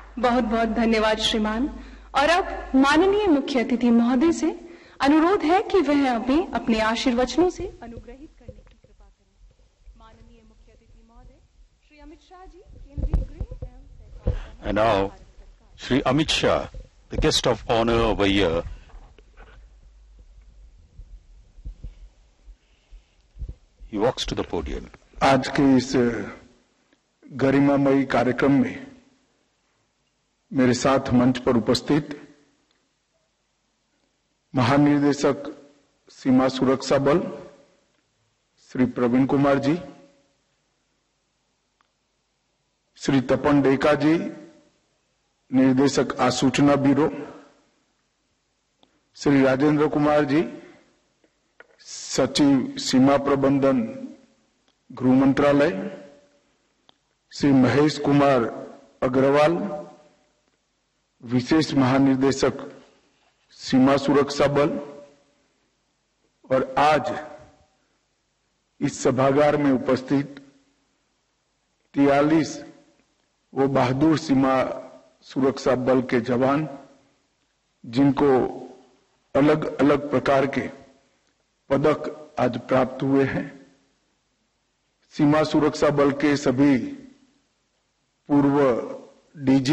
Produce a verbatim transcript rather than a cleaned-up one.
बहुत बहुत धन्यवाद श्रीमान। और अब माननीय मुख्य अतिथि महोदय से अनुरोध है कि वह हमें अपने आशीर्वचनों से अनुग्रहित करने की कृपा करें। माननीय मुख्य अतिथि महोदय श्री अमित शाह जी, केंद्रीय गृह एवं सहकारिता। And now, Shri Amit Shah, the guest of honor over here, he walks to the podium. आज के इस गरिमामयी कार्यक्रम में मेरे साथ मंच पर उपस्थित महानिदेशक सीमा सुरक्षा बल श्री प्रवीण कुमार जी, श्री तपन डेका जी, निर्देशक आसूचना ब्यूरो, श्री राजेंद्र कुमार जी, सचिव सीमा प्रबंधन गृह मंत्रालय, श्री महेश कुमार अग्रवाल, विशेष महानिदेशक सीमा सुरक्षा बल, और आज इस सभागार में उपस्थित तियालीस वो बहादुर सीमा सुरक्षा बल के जवान जिनको अलग अलग प्रकार के पदक आज प्राप्त हुए हैं। सीमा सुरक्षा बल के सभी पूर्व डीजी